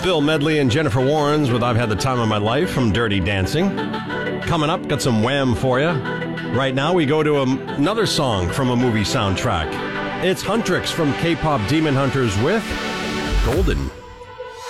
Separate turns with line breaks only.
Bill Medley and Jennifer Warnes with I've Had the Time of My Life from Dirty Dancing. Coming up, got some Wham for you. Right now, we go to another song from a movie soundtrack. It's Huntrix from K-pop Demon Hunters with Golden.